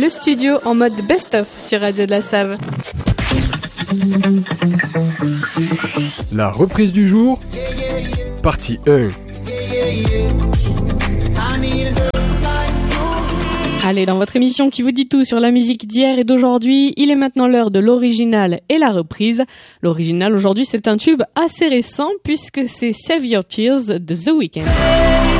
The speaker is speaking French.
le studio en mode best-of sur Radio de la Save. La reprise du jour, partie 1. Allez, dans votre émission qui vous dit tout sur la musique d'hier et d'aujourd'hui, il est maintenant l'heure de l'original et la reprise. L'original aujourd'hui, c'est un tube assez récent puisque c'est Save Your Tears de The Weeknd.